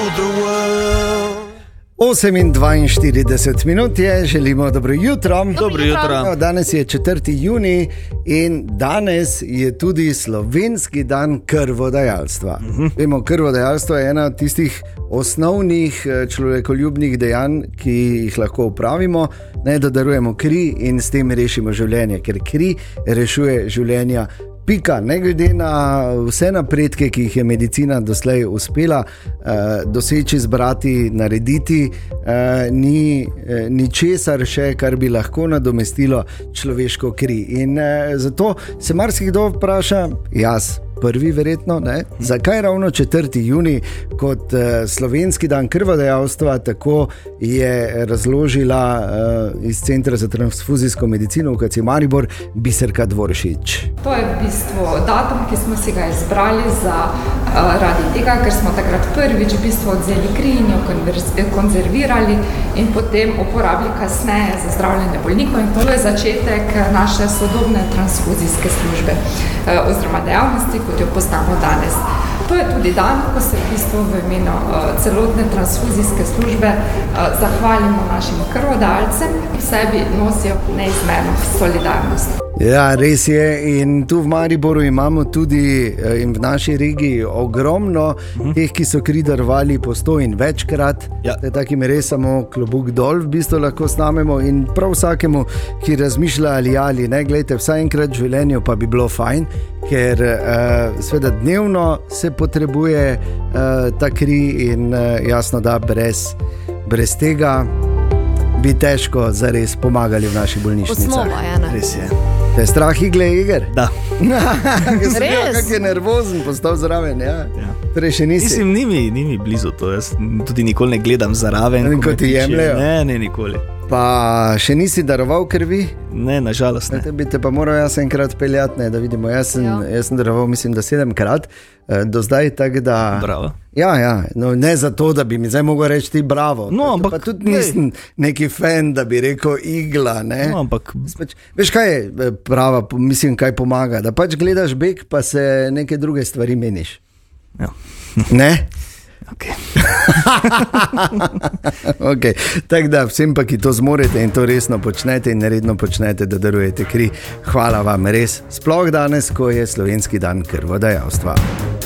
8:42 minut je, želimo dobro jutro. Dobro jutro. Danes je 4. junij in danes je tudi slovenski dan krvodajalstva. Vemo, krvodajalstvo je ena od tistih osnovnih človekoljubnih dejanj, ki jih lahko upravimo, ne da darujemo kri in s tem rešimo življenje, ker kri rešuje življenja. Pika, ne glede na vse napredke, ki jih je medicina doslej uspela doseči, zbrati, narediti, ni ničesar še, kar bi lahko nadomestilo človeško kri. In zato se marsikdo vpraša, jaz prvi verjetno, ne? Zakaj ravno 4. junij kot slovenski dan krvodajalstva, tako je razložila iz Centra za transfuzijsko medicino UKC Maribor Biserka Dvoršič. To je v bistvu datum, ki smo si ga izbrali zaradi tega, ker smo takrat prvič v bistvu odzeli kri in jo konzervirali in potem uporabili kasneje za zdravljenje bolnikov, in to je začetek naše sodobne transfuzijske službe oziroma dejavnosti, kot jo poznamo danes. To je tudi dan, ko se v bistvu v imenu celotne transfuzijske službe zahvalimo našim krvodajalcem, ki v sebi nosijo neizmerno solidarnost. Ja, res je, in tu v Mariboru imamo tudi in v naši regiji ogromno teh, ki so kri darovali po 100 in večkrat. Ja. Takim res samo klobuk dol v bistvu lahko snamemo in prav vsakemu, ki razmišlja ali ne, glejte, vsaj enkrat v življenju pa bi bilo fajn, ker seveda dnevno se potrebuje ta kri in jasno, da brez tega bi težko zares pomagali v naši bolnišnici. Osnova je, ne? Res je. Te strah igle, Iger? Da. Res? Kak je nervozen postal zraven, ja. Torej še nisi? Mislim, ni mi blizu to, jaz tudi nikoli ne gledam zraven. Ko ti jemljajo? Ne, nikoli. Pa še nisi daroval krvi? Ne, nažalost ne. Bi te pa moral jaz enkrat peljati, ne, da vidimo. Jaz sem daroval, mislim, da 7-krat do zdaj, tako da... Bravo. Ja, no, ne zato, da bi mi zdaj mogel reči ti bravo. No, ampak... Pa tudi nisem neki fan, da bi rekel igla, ne. No, ampak... Veš, kaj je prava, mislim, kaj pomaga? Da pač gledaš beg, pa se neke druge stvari meniš. Ja. Ne? Okay. Okay. Tako da vsem pa, ki to zmorete in to resno počnete in neredno počnete, da darujete kri, hvala vam res, sploh danes, ko je slovenski dan krvodajalstva.